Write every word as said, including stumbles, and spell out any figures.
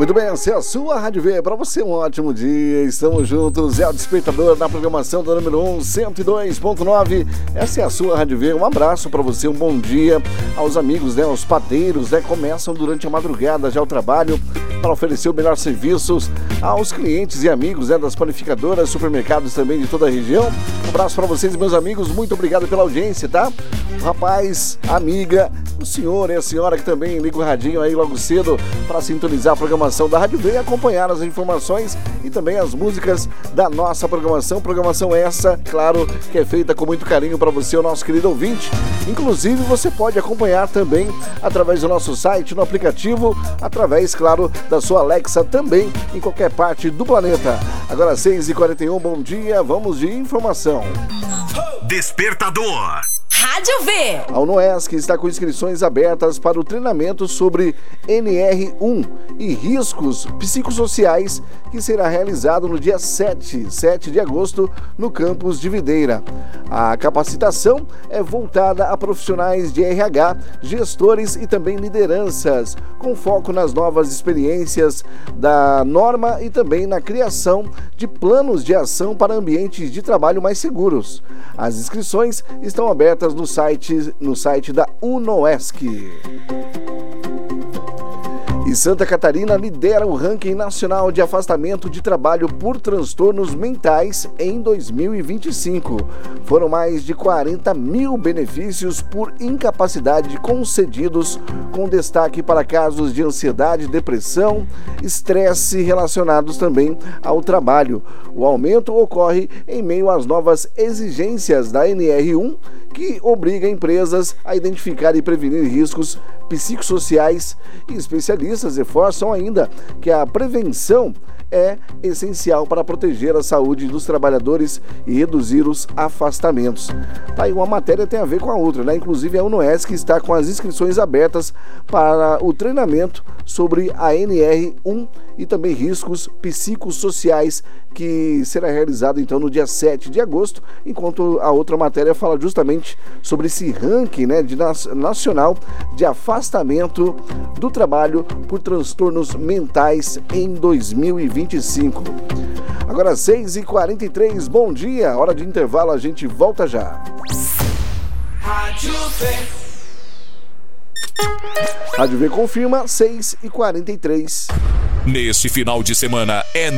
Muito bem, essa é a sua Rádio V. Para você, um ótimo dia. Estamos juntos. É o Despertador na programação da número um, cento e dois ponto nove. Essa é a sua Rádio V. Um abraço para você, um bom dia aos amigos, né? Aos padeiros, né? Começam durante a madrugada já o trabalho para oferecer o melhor serviços aos clientes e amigos, né? Das panificadoras, supermercados também de toda a região. Um abraço para vocês, meus amigos. Muito obrigado pela audiência, tá? O rapaz, a amiga, o senhor e a senhora que também liga o radinho aí logo cedo para sintonizar a programação da Rádio V e acompanhar as informações e também as músicas da nossa programação. Programação essa, claro, que é feita com muito carinho para você, o nosso querido ouvinte. Inclusive, você pode acompanhar também através do nosso site, no aplicativo, através, claro, da sua Alexa também, em qualquer parte do planeta. Agora, seis e quarenta e um, bom dia, vamos de informação. Despertador. Rádio V. A UNOESC está com inscrições abertas para o treinamento sobre N R um e riscos psicossociais, que será realizado no dia sete de agosto no campus de Videira. A capacitação é voltada a profissionais de R H, gestores e também lideranças, com foco nas novas experiências da norma e também na criação de planos de ação para ambientes de trabalho mais seguros. As inscrições estão abertas no site, no site da UNOESC. E Santa Catarina lidera o ranking nacional de afastamento de trabalho por transtornos mentais em dois mil e vinte e cinco. Foram mais de quarenta mil benefícios por incapacidade concedidos, com destaque para casos de ansiedade, depressão, estresse relacionados também ao trabalho. O aumento ocorre em meio às novas exigências da N R um, que obriga empresas a identificar e prevenir riscos psicossociais, e especialistas reforçam ainda que a prevenção é essencial para proteger a saúde dos trabalhadores e reduzir os afastamentos. Tá aí, uma matéria tem a ver com a outra, né? Inclusive a UNOESC está com as inscrições abertas para o treinamento sobre a N R um e também riscos psicossociais, que será realizado então no dia sete de agosto, enquanto a outra matéria fala justamente sobre esse ranking, né, de nacional de afastamento do trabalho por transtornos mentais em dois mil e vinte e cinco. Agora seis e quarenta e três, bom dia, hora de intervalo, a gente volta já. Rádio V. Rádio V confirma, seis e quarenta e três. Neste final de semana é